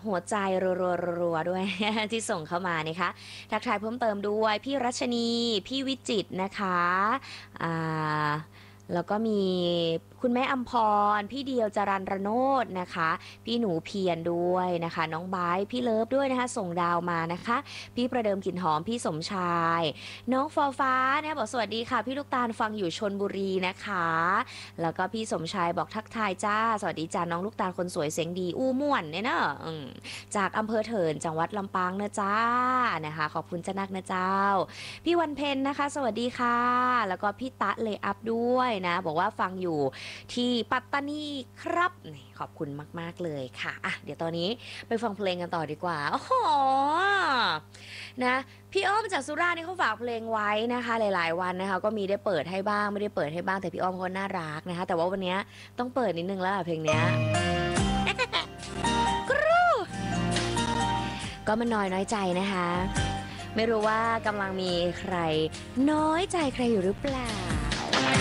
หัวใจรัวๆด้วย ที่ส่งเข้ามานะคะทักทายเพิ่มเติมด้วยพี่รัชนีพี่วิจิตรนะคะอ่าแล้วก็มีคุณแม่อัมพรพี่เดียวจรัญรโนจน์นะคะพี่หนูเพียรด้วยนะคะน้องไบร์ทพี่เลิฟด้วยนะคะส่งดาวมานะคะพี่ประเดิมกลิ่นหอมพี่สมชายน้องฟอฟ้าเนี่ยบอกสวัสดีค่ะพี่ลูกตาลฟังอยู่ชลบุรีนะคะแล้วก็พี่สมชายบอกทักทายจ้าสวัสดีจ้าน้องลูกตาลคนสวยเสียงดีอู้ม่วนเนี่ยเนอะจากอำเภอเถินจังหวัดลำปางนะจ้านะคะขอบคุณจ้านักนะเจ้าพี่วันเพ็ญนะคะสวัสดีค่ะแล้วก็พี่ตะเลอัพด้วยนะบอกว่าฟังอยู่ที่ปัตตานีครับนี่ขอบคุณมากๆเลยค่ะอ่ะเดี๋ยวตอนนี้ไปฟังเพลงกันต่อดีกว่าโอ้โหนะพี่อ้อมจากสุราษฎร์นี่เขาฝากเพลงไว้นะคะหลายๆวันนะคะก็มีได้เปิดให้บ้างไม่ได้เปิดให้บ้างแต่พี่อ้อมเขาน่ารักนะคะแต่ว่าวันนี้ต้องเปิดนิดนึงแล้วเพลงเนี้ยก็มันน้อยใจนะคะไม่รู้ว่ากำลังมีใครน้อยใจใครอยู่หรือเปล่า